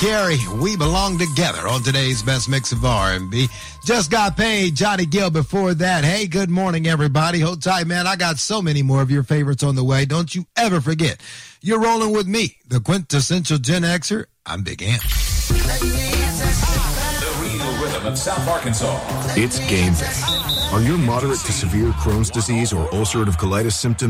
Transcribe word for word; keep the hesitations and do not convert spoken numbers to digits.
Gary, we belong together on today's best mix of R and B. Just got paid, Johnny Gill before that. Hey, good morning, everybody. Hold tight, man. I got so many more of your favorites on the way. Don't you ever forget, you're rolling with me, the quintessential Gen Xer. I'm Big Amp. The real rhythm of South Arkansas. It's game day. Are your moderate to severe Crohn's disease or ulcerative colitis symptoms